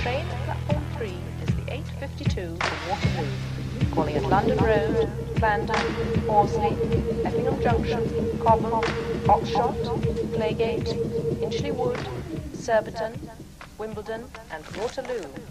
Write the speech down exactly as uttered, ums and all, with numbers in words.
train at platform three is the eight fifty-two for Waterloo, calling at London Road, Clandon, Horsley, Effingham Junction, Cobham, Oxshott, Playgate, Inchley Wood, Surbiton, Wimbledon and Waterloo.